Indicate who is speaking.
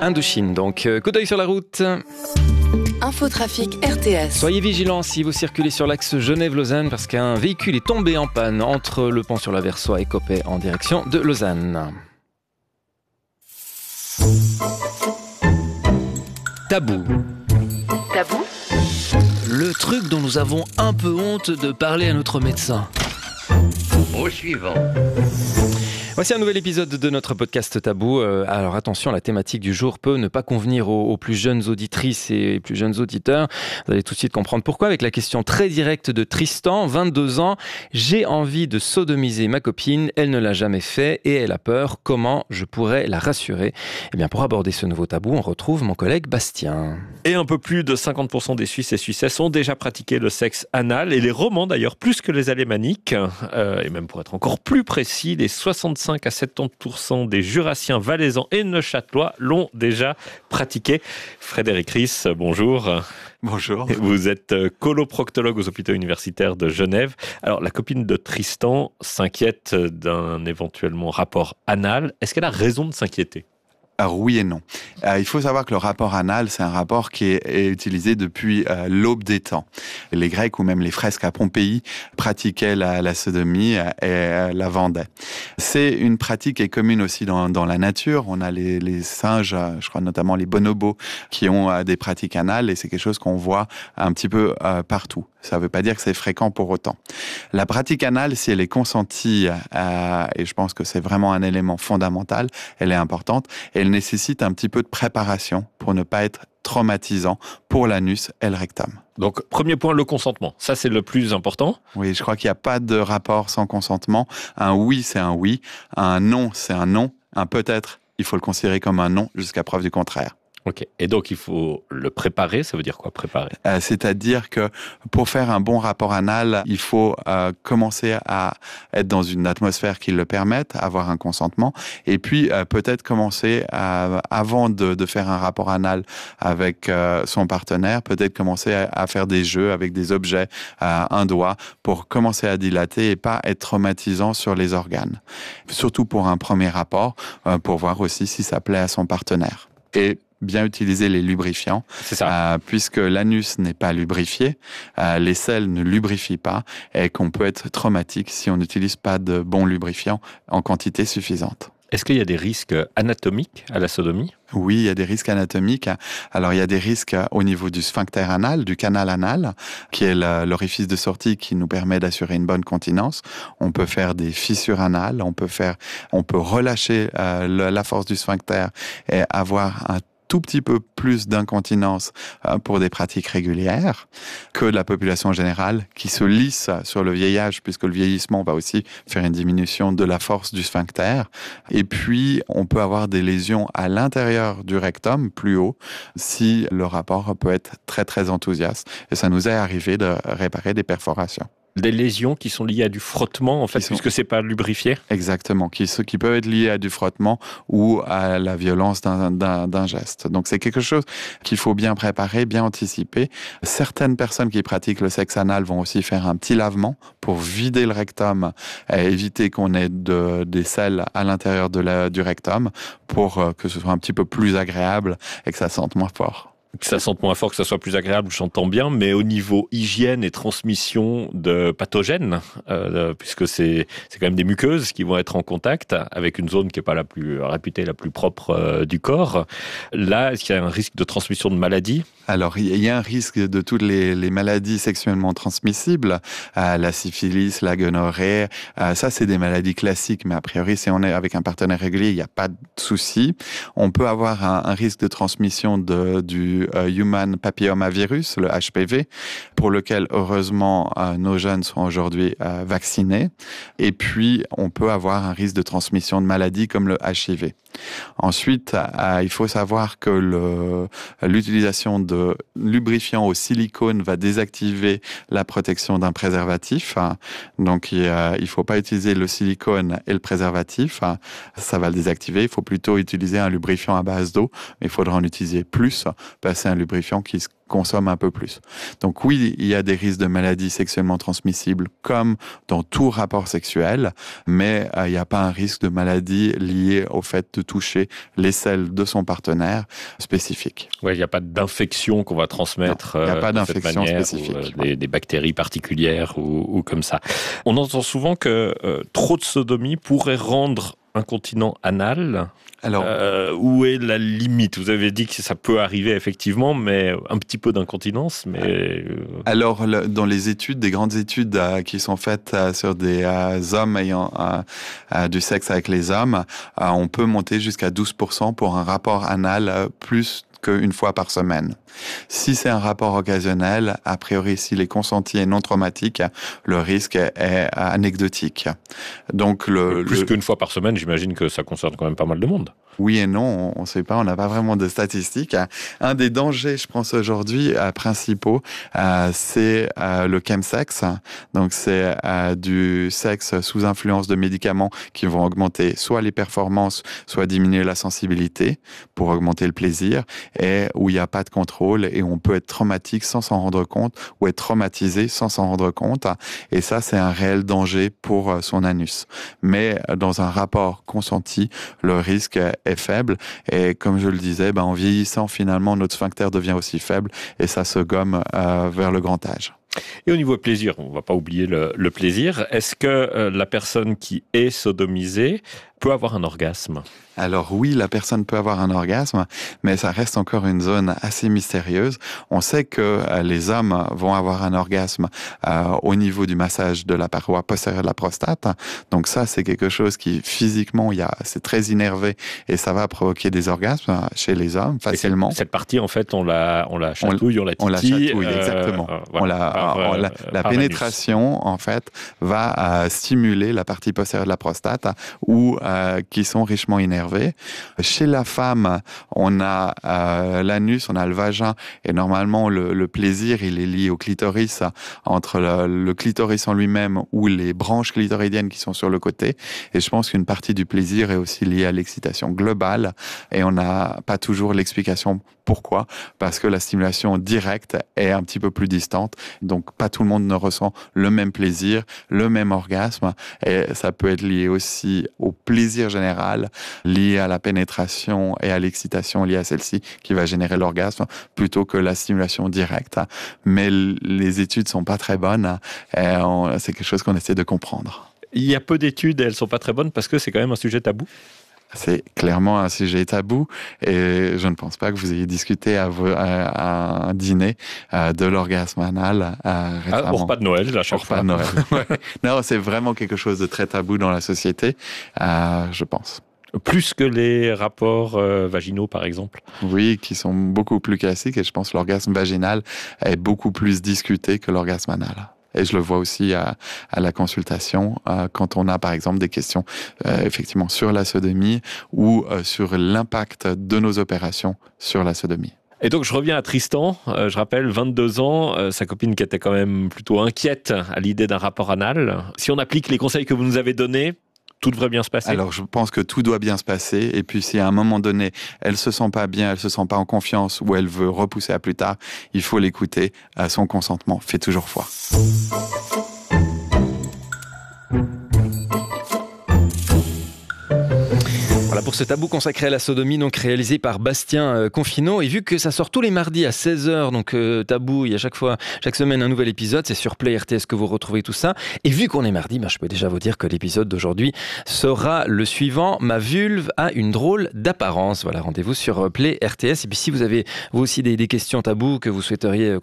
Speaker 1: Indochine. Donc, coup d'œil sur la route.
Speaker 2: Infotrafic RTS.
Speaker 1: Soyez vigilants si vous circulez sur l'axe Genève-Lausanne parce qu'un véhicule est tombé en panne entre le pont sur la Versoix et Coppet en direction de Lausanne. Tabou.
Speaker 2: Tabou ?
Speaker 1: Le truc dont nous avons un peu honte de parler à notre médecin.
Speaker 3: Au suivant.
Speaker 1: Voici un nouvel épisode de notre podcast Tabou. Alors attention, la thématique du jour peut ne pas convenir aux plus jeunes auditrices et plus jeunes auditeurs. Vous allez tout de suite comprendre pourquoi avec la question très directe de Tristan, 22 ans. J'ai envie de sodomiser ma copine, elle ne l'a jamais fait et elle a peur. Comment je pourrais la rassurer ? Eh bien, pour aborder ce nouveau tabou, on retrouve mon collègue Bastien.
Speaker 4: Et un peu plus de 50% des Suisses et Suissesses ont déjà pratiqué le sexe anal, et les romans d'ailleurs, plus que les alémaniques, et même pour être encore plus précis, les 65 à 70% des Jurassiens, Valaisans et Neuchâtelois l'ont déjà pratiqué. Frédéric Ries, bonjour.
Speaker 5: Bonjour.
Speaker 4: Vous êtes coloproctologue aux hôpitaux universitaires de Genève. Alors, la copine de Tristan s'inquiète d'un éventuellement rapport anal. Est-ce qu'elle a raison de s'inquiéter ?
Speaker 5: Alors oui et non. Il faut savoir que le rapport anal, c'est un rapport qui est utilisé depuis l'aube des temps. Les Grecs ou même les fresques à Pompéi pratiquaient la sodomie et la vendaient. C'est une pratique qui est commune aussi dans la nature. On a les singes, je crois notamment les bonobos, qui ont des pratiques anales et c'est quelque chose qu'on voit un petit peu partout. Ça ne veut pas dire que c'est fréquent pour autant. La pratique anale, si elle est consentie, et je pense que c'est vraiment un élément fondamental, elle est importante, elle nécessite un petit peu de préparation pour ne pas être traumatisant pour l'anus et le rectum.
Speaker 4: Donc, premier point, le consentement. Ça, c'est le plus important.
Speaker 5: Oui, je crois qu'il n'y a pas de rapport sans consentement. Un oui, c'est un oui. Un non, c'est un non. Un peut-être, il faut le considérer comme un non jusqu'à preuve du contraire.
Speaker 4: Ok. Et donc, il faut le préparer. Ça veut dire quoi, préparer ?
Speaker 5: C'est-à-dire que pour faire un bon rapport anal, il faut commencer à être dans une atmosphère qui le permette, avoir un consentement, et puis peut-être commencer avant de faire un rapport anal avec son partenaire, peut-être commencer à faire des jeux avec des objets, un doigt, pour commencer à dilater et pas être traumatisant sur les organes. Surtout pour un premier rapport, pour voir aussi si ça plaît à son partenaire. Et bien utiliser les lubrifiants,
Speaker 4: c'est ça.
Speaker 5: Puisque l'anus n'est pas lubrifié, les selles ne lubrifient pas et qu'on peut être traumatique si on n'utilise pas de bons lubrifiants en quantité suffisante.
Speaker 4: Est-ce qu'il y a des risques anatomiques à la sodomie ?
Speaker 5: Oui, il y a des risques anatomiques. Alors, il y a des risques au niveau du sphincter anal, du canal anal, qui est l'orifice de sortie qui nous permet d'assurer une bonne continence. On peut faire des fissures anales, on peut relâcher la force du sphincter et avoir un tout petit peu plus d'incontinence pour des pratiques régulières que la population générale qui se lisse sur le vieillage, puisque le vieillissement va aussi faire une diminution de la force du sphincter. Et puis, on peut avoir des lésions à l'intérieur du rectum, plus haut, si le rapport peut être très, très enthousiaste. Et ça nous est arrivé de réparer des perforations.
Speaker 4: Des lésions qui sont liées à du frottement, en fait, puisque c'est pas lubrifié.
Speaker 5: Exactement, qui peuvent être liées à du frottement ou à la violence d'un geste. Donc c'est quelque chose qu'il faut bien préparer, bien anticiper. Certaines personnes qui pratiquent le sexe anal vont aussi faire un petit lavement pour vider le rectum et éviter qu'on ait des selles à l'intérieur du rectum pour que ce soit un petit peu plus agréable et que ça sente moins fort.
Speaker 4: Que ça sente moins fort, que ça soit plus agréable, j'entends bien, mais au niveau hygiène et transmission de pathogènes, puisque c'est quand même des muqueuses qui vont être en contact avec une zone qui n'est pas la plus réputée, la plus propre du corps. Là, est-ce qu'il y a un risque de transmission de maladies ?
Speaker 5: Alors, il y a un risque de toutes les maladies sexuellement transmissibles, la syphilis, la gonorrhée. Ça, c'est des maladies classiques, mais a priori, si on est avec un partenaire régulier, il n'y a pas de souci. On peut avoir un risque de transmission du Human Papillomavirus, le HPV, pour lequel, heureusement, nos jeunes sont aujourd'hui vaccinés. Et puis, on peut avoir un risque de transmission de maladies comme le HIV. Ensuite, il faut savoir que l'utilisation de lubrifiants au silicone va désactiver la protection d'un préservatif. Donc, il ne faut pas utiliser le silicone et le préservatif. Ça va le désactiver. Il faut plutôt utiliser un lubrifiant à base d'eau, mais il faudra en utiliser plus parce c'est un lubrifiant qui se consomme un peu plus. Donc oui, il y a des risques de maladies sexuellement transmissibles comme dans tout rapport sexuel, mais il n'y a pas un risque de maladie lié au fait de toucher les selles de son partenaire spécifique.
Speaker 4: Ouais, il n'y a pas d'infection qu'on va transmettre.
Speaker 5: Il n'y a pas
Speaker 4: de cette
Speaker 5: d'infection
Speaker 4: manière,
Speaker 5: spécifique.
Speaker 4: Ou, des bactéries particulières ou comme ça. On entend souvent que trop de sodomie pourrait rendre incontinent anal.
Speaker 5: Alors,
Speaker 4: où est la limite ? Vous avez dit que ça peut arriver effectivement, mais un petit peu d'incontinence.
Speaker 5: Alors, dans les études, des grandes études qui sont faites sur des hommes ayant du sexe avec les hommes, on peut monter jusqu'à 12% pour un rapport anal plus qu'une fois par semaine. Si c'est un rapport occasionnel, a priori, s'il est consenti et non traumatique, le risque est anecdotique. Donc,
Speaker 4: plus qu'une fois par semaine, j'imagine que ça concerne quand même pas mal de monde.
Speaker 5: Oui et non, on ne sait pas, on n'a pas vraiment de statistiques. Un des dangers, je pense aujourd'hui, principaux, c'est le chemsex. Donc c'est du sexe sous influence de médicaments qui vont augmenter soit les performances, soit diminuer la sensibilité pour augmenter le plaisir, et où il n'y a pas de contrôle et on peut être traumatique sans s'en rendre compte ou être traumatisé sans s'en rendre compte. Et ça, c'est un réel danger pour son anus. Mais dans un rapport consenti, le risque est faible, et comme je le disais, en vieillissant, finalement, notre sphincter devient aussi faible et ça se gomme vers le grand âge.
Speaker 4: Et au niveau plaisir, on ne va pas oublier le plaisir. Est-ce que la personne qui est sodomisée peut avoir un orgasme ?
Speaker 5: Alors oui, la personne peut avoir un orgasme, mais ça reste encore une zone assez mystérieuse. On sait que les hommes vont avoir un orgasme au niveau du massage de la paroi postérieure de la prostate. Donc ça, c'est quelque chose qui physiquement, c'est très innervé et ça va provoquer des orgasmes chez les hommes facilement.
Speaker 4: Cette partie, en fait, on la chatouille, on la titille.
Speaker 5: On la chatouille, exactement. Voilà, la pénétration, en fait, va stimuler la partie postérieure de la prostate ou qui sont richement innervés. Chez la femme, on a l'anus, on a le vagin, et normalement le plaisir, il est lié au clitoris, entre le clitoris en lui-même ou les branches clitoridiennes qui sont sur le côté. Et je pense qu'une partie du plaisir est aussi liée à l'excitation globale, et on n'a pas toujours l'explication pourquoi, parce que la stimulation directe est un petit peu plus distante, donc pas tout le monde ne ressent le même plaisir, le même orgasme, et ça peut être lié aussi au plaisir général, lié à la pénétration et à l'excitation liée à celle-ci qui va générer l'orgasme plutôt que la stimulation directe. Mais les études sont pas très bonnes et c'est quelque chose qu'on essaie de comprendre.
Speaker 4: Il y a peu d'études et elles sont pas très bonnes parce que c'est quand même un sujet tabou.
Speaker 5: C'est clairement un sujet tabou et je ne pense pas que vous ayez discuté à un dîner de l'orgasme anal récemment.
Speaker 4: Au repas de Noël, là, chaque fois.
Speaker 5: Au repas de Noël. Ouais. Non, c'est vraiment quelque chose de très tabou dans la société, je pense.
Speaker 4: Plus que les rapports vaginaux, par exemple.
Speaker 5: Oui, qui sont beaucoup plus classiques et je pense que l'orgasme vaginal est beaucoup plus discuté que l'orgasme anal. Et je le vois aussi à la consultation quand on a, par exemple, des questions effectivement sur la sodomie ou sur l'impact de nos opérations sur la sodomie.
Speaker 4: Et donc, je reviens à Tristan. Je rappelle, 22 ans, sa copine qui était quand même plutôt inquiète à l'idée d'un rapport anal. Si on applique les conseils que vous nous avez donnés, tout devrait bien se passer.
Speaker 5: Alors, je pense que tout doit bien se passer. Et puis, si à un moment donné, elle se sent pas bien, elle se sent pas en confiance ou elle veut repousser à plus tard, il faut l'écouter. Son consentement fait toujours foi.
Speaker 1: Voilà pour ce tabou consacré à la sodomie, donc réalisé par Bastien Confinot. Et vu que ça sort tous les mardis à 16h, donc tabou, il y a chaque semaine un nouvel épisode, c'est sur Play RTS que vous retrouvez tout ça. Et vu qu'on est mardi, je peux déjà vous dire que l'épisode d'aujourd'hui sera le suivant. Ma vulve a une drôle d'apparence. Voilà, rendez-vous sur Play RTS. Et puis si vous avez vous aussi des questions tabous que vous souhaiteriez